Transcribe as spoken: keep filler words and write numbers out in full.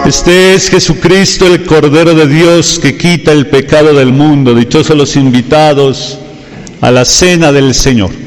Este es Jesucristo, el Cordero de Dios, que quita el pecado del mundo. Dichosos los invitados a la cena del Señor.